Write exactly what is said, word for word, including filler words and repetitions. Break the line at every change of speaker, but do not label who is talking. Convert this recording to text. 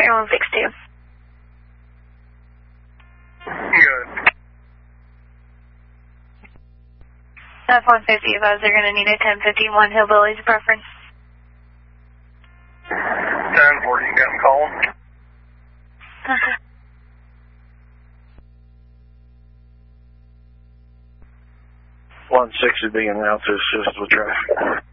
Air one six two.
Good.
F one fifty, if I was they're going to need a ten fifty-one Hillbillies preference.
ten forty, you got him calling.
Okay.
one sixty being route to assist with traffic.